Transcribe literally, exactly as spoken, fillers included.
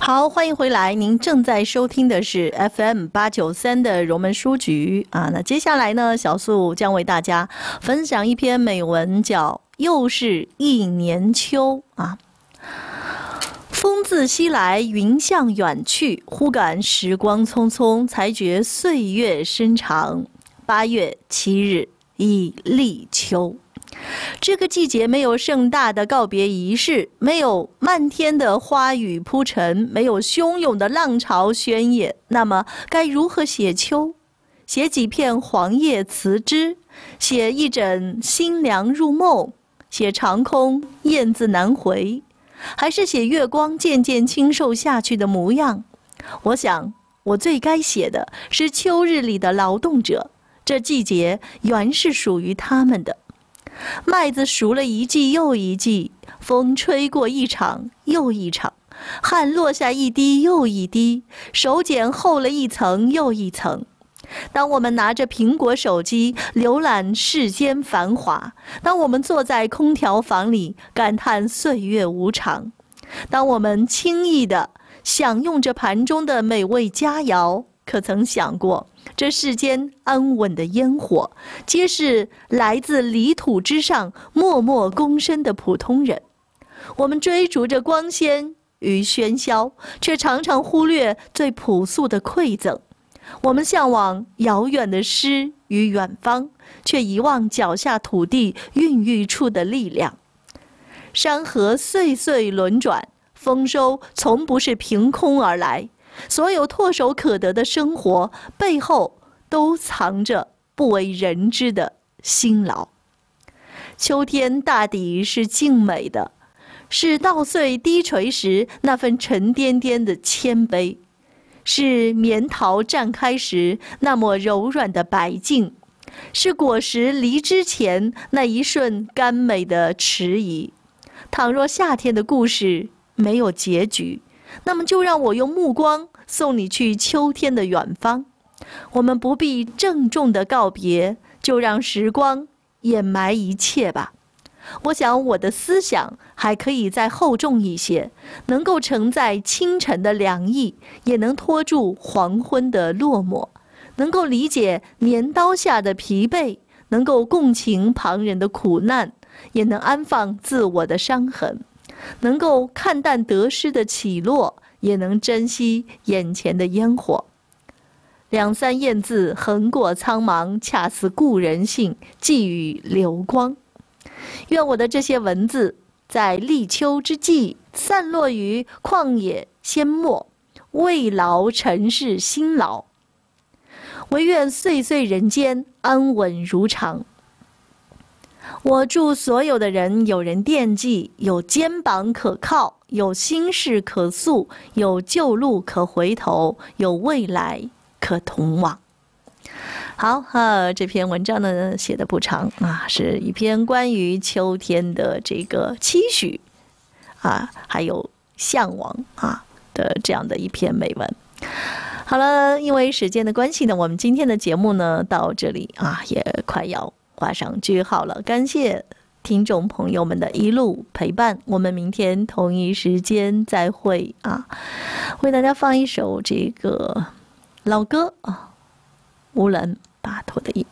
好，欢迎回来。您正在收听的是 F M 八九三的荣门书局啊。那接下来呢，小素将为大家分享一篇美文，叫《又是一年秋》啊。风自西来，云向远去，忽感时光匆匆，才觉岁月深长。八月七日，已立秋。这个季节没有盛大的告别仪式，没有漫天的花雨铺陈，没有汹涌的浪潮宣野，那么该如何写秋？写几片黄叶辞枝，写一枕新凉入梦，写长空雁字难回，还是写月光渐渐清瘦下去的模样？我想我最该写的是秋日里的劳动者，这季节原是属于他们的。麦子熟了一季又一季，风吹过一场又一场，汗落下一滴又一滴，手茧厚了一层又一层。当我们拿着苹果手机浏览世间繁华，当我们坐在空调房里感叹岁月无常，当我们轻易地享用着盘中的美味佳肴，可曾想过，这世间安稳的烟火，皆是来自泥土之上默默躬身的普通人。我们追逐着光鲜与喧嚣，却常常忽略最朴素的馈赠。我们向往遥远的诗与远方，却遗忘脚下土地孕育出的力量。山河岁岁轮转，丰收从不是凭空而来。所有唾手可得的生活背后，都藏着不为人知的辛劳。秋天大抵是静美的，是稻穗低垂时那份沉甸甸的谦卑，是棉桃绽开时那抹柔软的白净，是果实离枝前那一瞬甘美的迟疑。倘若夏天的故事没有结局，那么就让我用目光送你去秋天的远方。我们不必郑重的告别，就让时光掩埋一切吧。我想我的思想还可以再厚重一些，能够承载清晨的凉意，也能拖住黄昏的落寞，能够理解镰刀下的疲惫，能够共情旁人的苦难，也能安放自我的伤痕，能够看淡得失的起落，也能珍惜眼前的烟火。两三雁字横过苍茫，恰似故人信，寄予流光。愿我的这些文字在立秋之际散落于旷野阡陌，慰劳尘世辛劳，唯愿岁岁人间安稳如常。我祝所有的人有人惦记，有肩膀可靠，有心事可诉，有旧路可回头，有未来可同往。好，呃，这篇文章呢写的不长啊，是一篇关于秋天的这个期许啊，还有向往啊的这样的一篇美文。好了，因为时间的关系呢，我们今天的节目呢到这里啊，也快要画上句号了。感谢听众朋友们的一路陪伴，我们明天同一时间再会啊！为大家放一首这个老歌啊，乌兰巴托的夜。